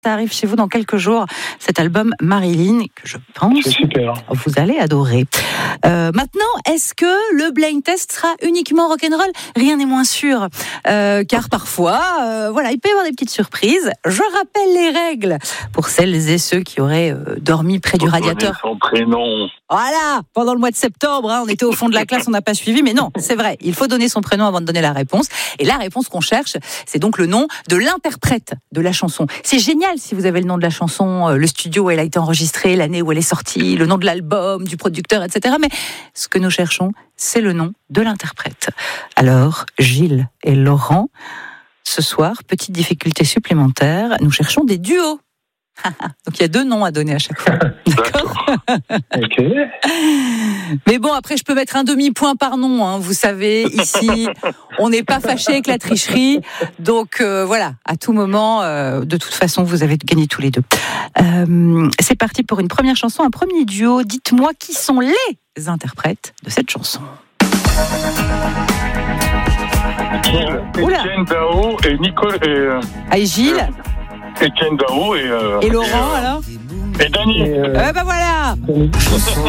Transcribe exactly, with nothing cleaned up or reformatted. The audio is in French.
Ça arrive chez vous dans quelques jours, cet album Marilyn, que je pense C'est super. vous allez adorer. Euh, maintenant, est-ce que le blind test sera uniquement rock'n'roll ? Rien n'est moins sûr, euh, car parfois, euh, voilà, il peut y avoir des petites surprises. Je rappelle les règles pour celles et ceux qui auraient euh, dormi près du radiateur. Son prénom. Voilà, pendant le mois de septembre, hein, on était au fond de la classe, on n'a pas suivi, mais non, c'est vrai, il faut donner son prénom avant de donner la réponse. Et la réponse qu'on cherche, c'est donc le nom de l'interprète de la chanson. C'est génial si vous avez le nom de la chanson, le studio où elle a été enregistrée, l'année où elle est sortie, le nom de l'album, du producteur, et cetera. Mais ce que nous cherchons, c'est le nom de l'interprète. Alors, Gilles et Laurent, ce soir, petite difficulté supplémentaire, nous cherchons des duos. Donc il y a deux noms à donner à chaque fois. D'accord. Ok. Mais bon, après je peux mettre un demi-point par nom, hein. Vous savez, ici, on n'est pas fâché avec la tricherie. Donc euh, voilà, à tout moment, euh, de toute façon, vous avez gagné tous les deux. Euh, c'est parti pour une première chanson, un premier duo. Dites-moi qui sont les interprètes de cette chanson. Gilles, Oula. Etienne Dao et Nicole et euh, Ah, et Gilles Etienne Dao et euh, et Laurent, et, euh, alors et Dany. Euh, bah voilà.